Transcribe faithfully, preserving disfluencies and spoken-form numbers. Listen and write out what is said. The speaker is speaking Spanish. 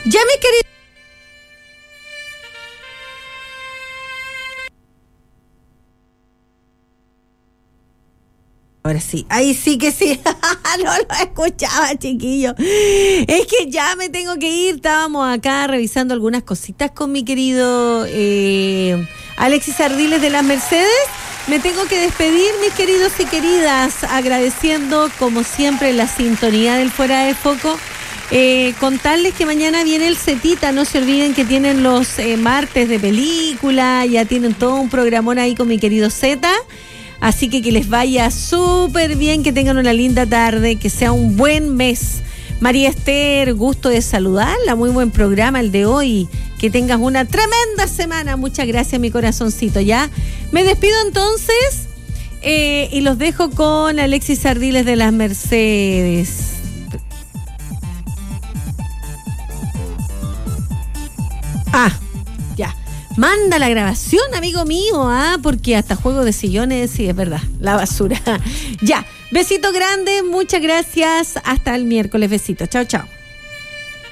Ya, mis queridos. Ahora sí, ahí sí que sí. No lo escuchaba, chiquillo. Es que ya me tengo que ir. Estábamos acá revisando algunas cositas con mi querido eh, Alexis Ardiles de las Mercedes. Me tengo que despedir, mis queridos y queridas, agradeciendo como siempre la sintonía del Fuera de Foco. Eh, contarles que mañana viene el Cetita, no se olviden que tienen los eh, martes de película, ya tienen todo un programón ahí con mi querido Zeta. Así que que les vaya súper bien, que tengan una linda tarde, que sea un buen mes. María Esther, gusto de saludarla, muy buen programa el de hoy. Que tengas una tremenda semana. Muchas gracias, mi corazoncito. Ya me despido entonces eh, y los dejo con Alexis Ardiles de las Mercedes. Ah, ya. Manda la grabación, amigo mío, ¿ah? Porque hasta juego de sillones, sí, es verdad, la basura. Ya, besito grande, muchas gracias. Hasta el miércoles, besito. Chao, chao.